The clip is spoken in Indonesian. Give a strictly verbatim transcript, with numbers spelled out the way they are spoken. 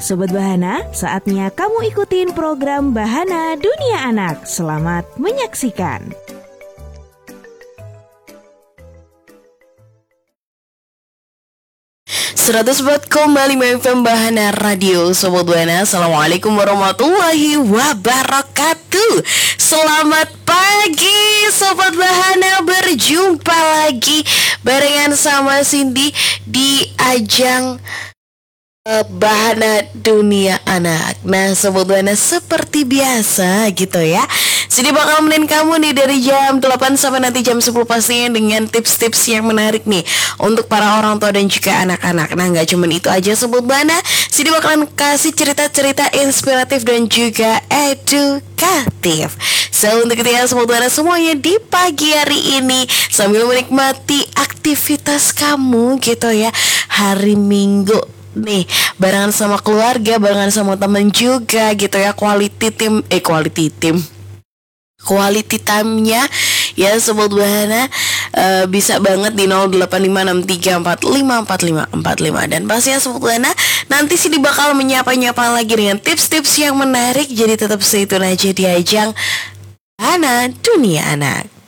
Sobat Bahana, saatnya kamu ikutin program Bahana Dunia Anak. Selamat menyaksikan. seratus empat koma lima F M Bahana Radio. Sobat Bahana, Assalamualaikum warahmatullahi wabarakatuh. Selamat pagi Sobat Bahana, berjumpa lagi barengan sama Cindy di ajang uh, Bahana Dunia Anak. Nah Sobat Bahana, seperti biasa gitu ya, Cindy bakal nemenin kamu nih dari jam delapan sampai nanti jam sepuluh pastinya dengan tips-tips yang menarik nih untuk para orang tua dan juga anak-anak. Nah gak cuma itu aja Sobat Bahana, Cindy bakalan kasih cerita-cerita inspiratif dan juga edukatif. So untuk itu ya Sobat Bahana semuanya di pagi hari ini, sambil menikmati aktivitas kamu gitu ya, hari Minggu nih, barengan sama keluarga, barengan sama temen juga gitu ya, quality time, eh quality time Quality time-nya ya Sobat Bahana, uh, bisa banget di nol delapan lima enam tiga empat lima empat lima empat lima. Dan pastinya Sobat Bahana, nanti sih bakal menyapa-nyapa lagi dengan tips-tips yang menarik. Jadi tetap stay tune aja di ajang Bahana Dunia Anak.